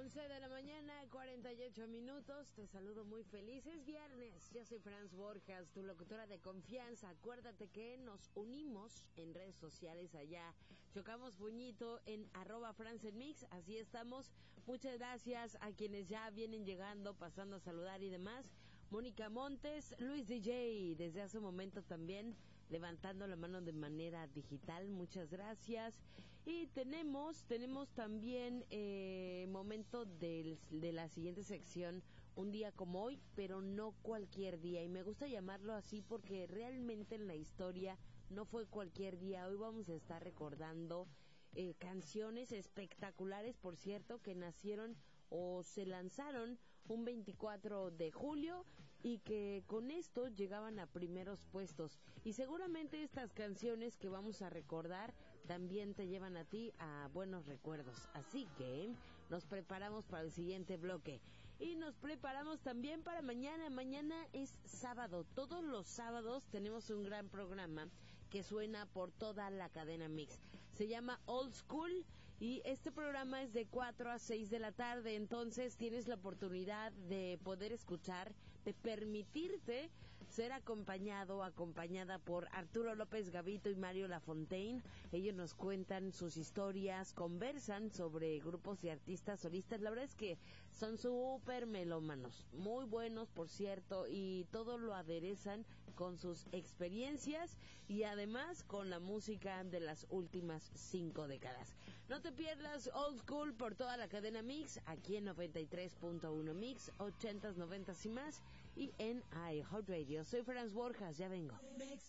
11 de la mañana, 48 minutos. Te saludo muy feliz. Es viernes. Yo soy Franz Borjas, tu locutora de confianza. Acuérdate que nos unimos en redes sociales allá. Chocamos puñito en @FranzMix. Así estamos. Muchas gracias a quienes ya vienen llegando, pasando a saludar y demás. Mónica Montes, Luis DJ, desde hace un momento también levantando la mano de manera digital, muchas gracias. Y tenemos también momento de la siguiente sección, un día como hoy, pero no cualquier día, y me gusta llamarlo así porque realmente en la historia no fue cualquier día. Hoy vamos a estar recordando canciones espectaculares, por cierto, que nacieron o se lanzaron un 24 de julio y que con esto llegaban a primeros puestos. Y seguramente estas canciones que vamos a recordar también te llevan a ti a buenos recuerdos. Así que nos preparamos para el siguiente bloque. Y nos preparamos también para mañana. Mañana es sábado. Todos los sábados tenemos un gran programa que suena por toda la cadena Mix. Se llama Old School y este programa es de 4 a 6 de la tarde. Entonces tienes la oportunidad de poder escuchar, de permitirte ser acompañado o acompañada por Arturo López Gavito y Mario Lafontaine. Ellos nos cuentan sus historias, conversan sobre grupos y artistas solistas. La verdad es que son súper melómanos, muy buenos por cierto, y todo lo aderezan con sus experiencias y además con la música de las últimas 5 décadas. No te pierdas Old School por toda la cadena Mix, aquí en 93.1 Mix, 80s, 90s y más, y en iHeartRadio. Soy Franz Borjas, ya vengo.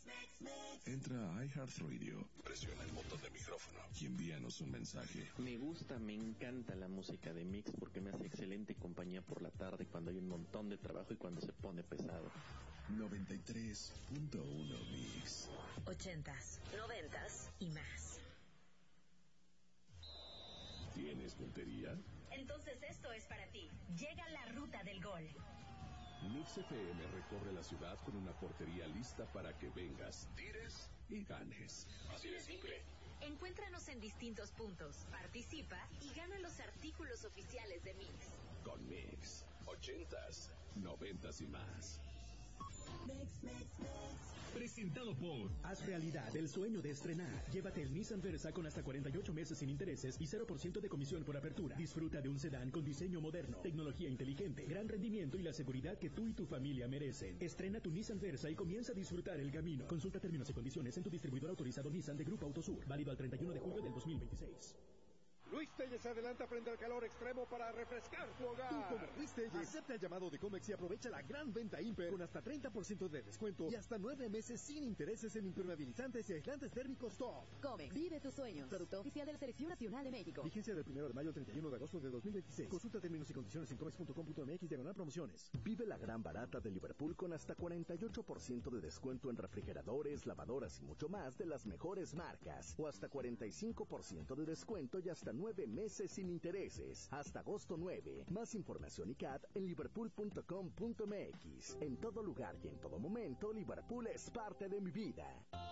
Entra a iHeartRadio, presiona el botón de micrófono y envíanos un mensaje. Me encanta la música de Mix porque me hace excelente compañía por la tarde cuando hay un montón de trabajo y cuando se pone pesado. 93.1 Mix. 80s, 90s y más. ¿Tienes puntería? Entonces esto es para ti. Llega la ruta del gol. Mix FM recorre la ciudad con una portería lista para que vengas, tires y ganes. Así de simple. Encuéntranos en distintos puntos, participa y gana los artículos oficiales de Mix. Con Mix, 80s, 90s y más. Presentado por Haz realidad el sueño de estrenar. Llévate el Nissan Versa con hasta 48 meses sin intereses y 0% de comisión por apertura. Disfruta de un sedán con diseño moderno, tecnología inteligente, gran rendimiento y la seguridad que tú y tu familia merecen. Estrena tu Nissan Versa y comienza a disfrutar el camino. Consulta términos y condiciones en tu distribuidor autorizado Nissan de Grupo Autosur. Válido al 31 de julio del 2026. Luis Telles se adelanta frente al calor extremo para refrescar tu hogar. Tú, como Luis Telles, acepta el llamado de Comex y aprovecha la gran venta Imper con hasta 30% de descuento y hasta 9 meses sin intereses en impermeabilizantes y aislantes térmicos top. Comex, vive tus sueños. Producto oficial de la Selección Nacional de México. Vigencia del 1 de mayo al 31 de agosto de 2026. Consulta términos y condiciones en comex.com.mx/promociones. Vive la gran barata de Liverpool con hasta 48% de descuento en refrigeradores, lavadoras y mucho más de las mejores marcas. O hasta 45% de descuento y hasta 9 meses sin intereses. Hasta agosto 9. Más información y CAT en liverpool.com.mx. En todo lugar y en todo momento, Liverpool es parte de mi vida.